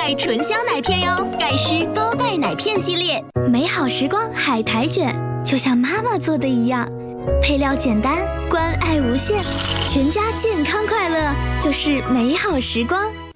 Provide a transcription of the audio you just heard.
钙纯香奶片哟，钙师高钙奶片系列， 美好时光海苔卷，就像妈妈做的一样，配料简单，关爱无限，全家健康快乐就是美好时光。